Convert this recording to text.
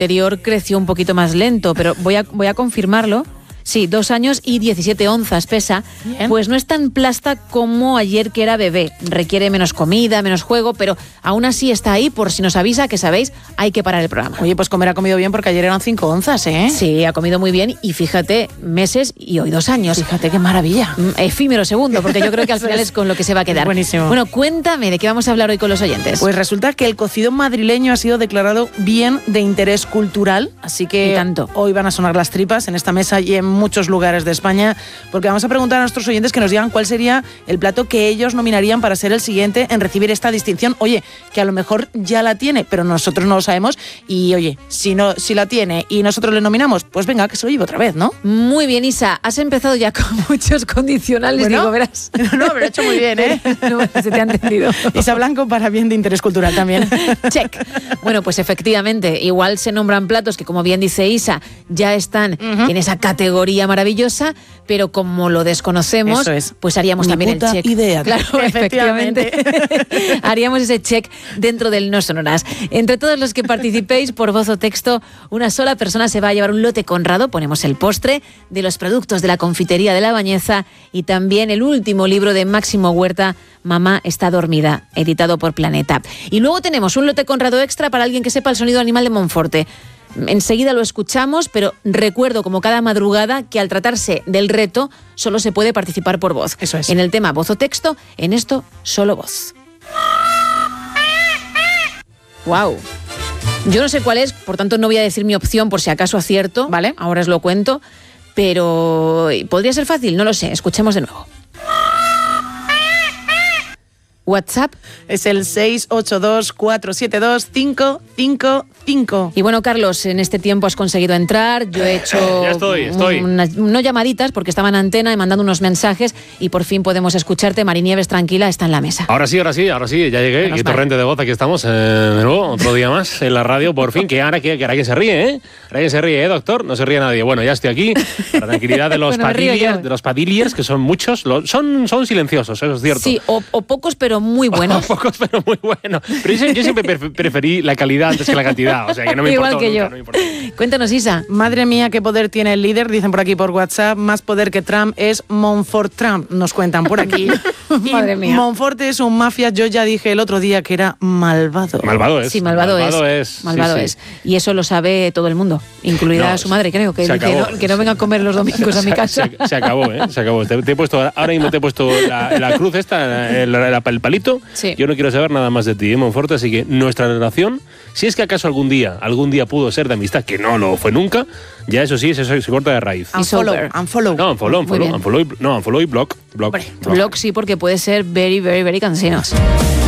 anterior creció un poquito más lento, pero voy a confirmarlo. Sí, 2 años y 17 onzas pesa. Bien. Pues no es tan plasta como ayer que era bebé. Requiere menos comida, menos juego, pero aún así está ahí. Por si nos avisa, que sabéis, hay que parar el programa. Oye, pues comer ha comido bien porque ayer eran 5 onzas, ¿eh? Sí, ha comido muy bien y fíjate, meses y hoy 2 años. Fíjate qué maravilla. Efímero segundo, porque yo creo que al final es con lo que se va a quedar. Buenísimo. Bueno, cuéntame, ¿de qué vamos a hablar hoy con los oyentes? Pues resulta que el cocido madrileño ha sido declarado bien de interés cultural, así que hoy van a sonar las tripas en esta mesa y en muchos lugares de España, porque vamos a preguntar a nuestros oyentes que nos digan cuál sería el plato que ellos nominarían para ser el siguiente en recibir esta distinción. Oye, que a lo mejor ya la tiene, pero nosotros no lo sabemos y oye, si la tiene y nosotros le nominamos, pues venga, que se lo lleve otra vez, ¿no? Muy bien, Isa, has empezado ya con muchos condicionales, bueno, digo, verás. No, pero he hecho muy bien, ¿eh? No, se te ha entendido. Isa Blanco para bien de interés cultural también. Check. Bueno, pues efectivamente, igual se nombran platos que, como bien dice Isa, ya están en esa categoría maravillosa, pero como lo desconocemos, pues haríamos también el check. Idea. Claro, efectivamente. Haríamos ese check dentro del No Sonoras. Entre todos los que participéis por voz o texto, una sola persona se va a llevar un lote Conrado. Ponemos el postre de los productos de la confitería de La Bañeza y también el último libro de Máximo Huerta, Mamá está dormida, editado por Planeta. Y luego tenemos un lote Conrado extra para alguien que sepa el sonido animal de Monforte. Enseguida lo escuchamos, pero recuerdo, como cada madrugada, que al tratarse del reto solo se puede participar por voz. Eso es. En el tema voz o texto, en esto solo voz. ¡Wow! Yo no sé cuál es, por tanto no voy a decir mi opción por si acaso acierto. Vale. Ahora os lo cuento, pero ¿podría ser fácil? No lo sé. Escuchemos de nuevo. WhatsApp es el 682-472-555. Y bueno, Carlos, en este tiempo has conseguido entrar. Yo he hecho ya estoy. No llamaditas porque estaba en antena y mandando unos mensajes y por fin podemos escucharte. Marinieves, tranquila, está en la mesa. Ahora sí, ya llegué. Qué torrente de voz, aquí estamos de nuevo, otro día más en la radio, por fin. Que ahora que se ríe, ¿eh? Ahora que se ríe, doctor? No se ríe nadie. Bueno, ya estoy aquí, para la tranquilidad de los padilliers, que son muchos, son silenciosos, eso es cierto. Sí, o pocos, pero muy buenos. Pocos, pero muy buenos. Pero yo siempre preferí la calidad antes que la cantidad, o sea que no me importa. Igual que yo. No Cuéntanos, Isa. Madre mía, qué poder tiene el líder, dicen por aquí por WhatsApp. Más poder que Trump es Monfort Trump, nos cuentan por aquí. Madre mía. Monfort es un mafia, yo ya dije el otro día que era malvado. Malvado es. Sí, malvado es. Malvado es. Y eso lo sabe todo el mundo, incluida su madre, creo, que dice que no venga a comer los domingos a mi casa. Se acabó. Te he puesto, ahora mismo te he puesto la cruz esta, el palito. Sí. Yo no quiero saber nada más de ti, Monforte, así que nuestra relación, si es que acaso algún día pudo ser de amistad, que no lo fue nunca, ya eso sí, se corta de raíz. Unfollow. No, unfollow y block. Block sí, porque puede ser very, very, very cansinos.